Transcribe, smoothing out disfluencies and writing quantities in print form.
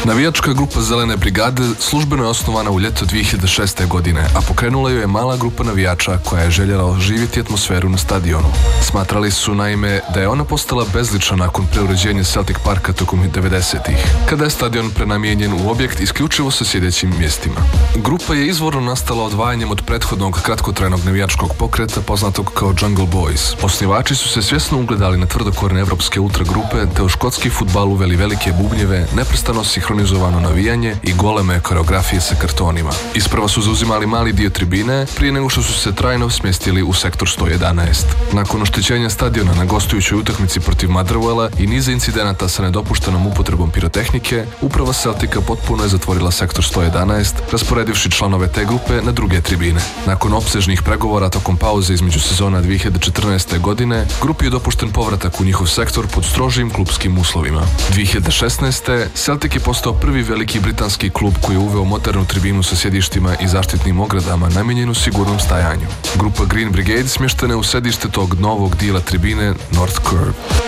Navijačka grupa Zelene brigade službeno je osnovana u ljeto 2006. godine, a pokrenula ju je mala grupa navijača koja je željela oživjeti atmosferu na stadionu. Smatrali su naime da je ona postala bezlična nakon preuređenja Celtic Parka tokom 90-ih, kada je stadion prenamijenjen u objekt isključivo sa sjedećim mjestima. Grupa je izvorno nastala odvajanjem od prethodnog kratkotrajnog navijačkog pokreta poznatog kao Jungle Boys. Osnivači su se svjesno ugledali na tvrdokorne evropske ultragrupe te u škotski fudbal uveli velike bubnjeve, neprestano sinhronizovano navijanje i goleme koreografije sa kartonima. Isprva su zauzimali mali dio tribine prije nego što su se trajno smjestili u sektor 111. Nakon oštećenja stadiona na gostujućoj utakmici protiv Motherwella i niza incidenata sa nedopuštenom upotrebom pirotehnike, uprava Celtica potpuno je zatvorila sektor 111, rasporedivši članove te grupe na druge tribine. Nakon opsežnih pregovora tokom pauze između sezona 2014. godine, grupi je dopušten povratak u njihov sektor pod strožim klubskim uslovima. 2016. Celtic je postao prvi veliki britanski klub koji je uveo modernu tribinu sa sjedištima i zaštitnim ogradama namijenjenu sigurnom stajanju. Grupa Green Brigade smještena je u sedište tog novog dijela tribine North Curve.